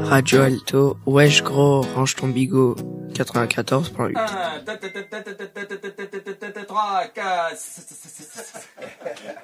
Radio Alto, wesh gros, range ton bigot, 94.8. 1, 2, 3, 4.